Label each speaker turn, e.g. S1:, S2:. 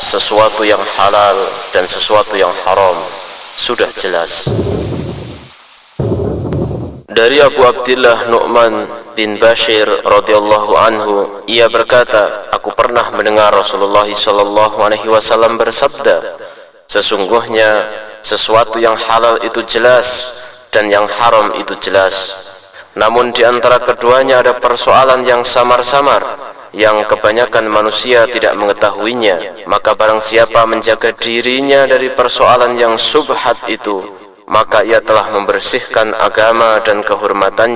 S1: sesuatu yang halal dan sesuatu yang haram sudah jelas. Dari Abu Abdillah Nu'man bin Bashir radhiyallahu anhu, ia berkata, aku pernah mendengar Rasulullah sallallahu alaihi wasallam bersabda, sesungguhnya sesuatu yang halal itu jelas dan yang haram itu jelas. Namun di antara keduanya ada persoalan yang samar-samar, yang kebanyakan manusia tidak mengetahuinya. Maka barang siapa menjaga dirinya dari persoalan yang subhat itu, maka ia telah membersihkan agama dan kehormatannya.